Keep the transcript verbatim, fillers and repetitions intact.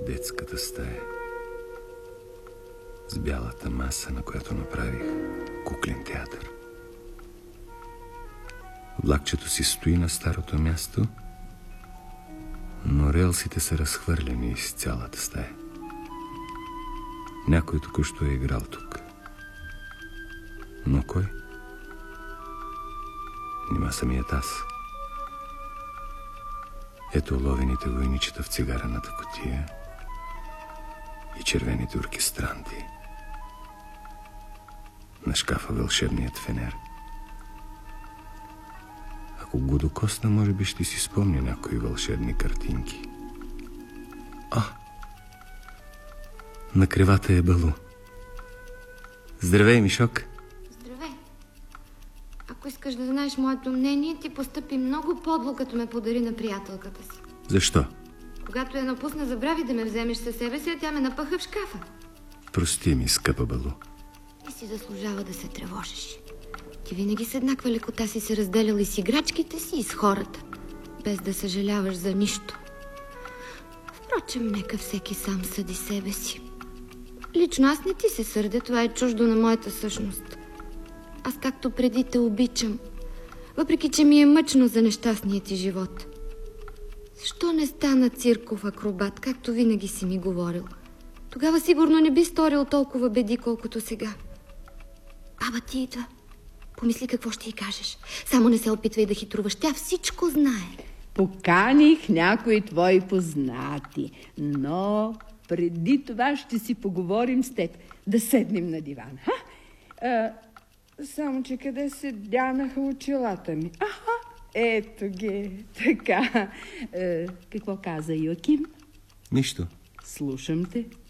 детската стая с бялата маса, на която направих куклен театър. Влакчето си стои на старото място, но релсите са разхвърляни из цялата стая. Някой току-що е играл тук. Но кой? Нима самият аз. Ето оловените войничета в цигарената кутия и червените оркестранти. На шкафа вълшебният фенер. Ако го докосна, може би ще си спомня някои вълшебни картинки. А! На кревата е Балу. Здравей, Мишок. Здравей. Ако искаш да знаеш моето мнение, ти постъпи много подло, като ме подари на приятелката си. Защо? Когато я напусна, забрави да ме вземеш със себе си, а тя ме напъха в шкафа. Прости ми, скъпа Балу. И си заслужава да се тревожиш. Ти винаги с еднаква лекота си се разделял и с играчките си, и с хората, без да съжаляваш за нищо. Впрочем, нека всеки сам съди себе си. Лично аз не ти се сърдя, това е чуждо на моята същност. Аз както преди те обичам, въпреки че ми е мъчно за нещастния ти живот. Защо не стана цирков акробат, както винаги си ми говорил? Тогава сигурно не би сторил толкова беди, колкото сега. Баба ти идва. Помисли какво ще й кажеш. Само не се опитвай да хитруваш. Тя всичко знае. Поканих някои твои познати, но преди това ще си поговорим с теб. Да седнем на диван. Ха? А, само, че къде се дянаха очилата ми? Аха, ето ги. Така. А, какво каза Йоаким? Нищо. Слушам те.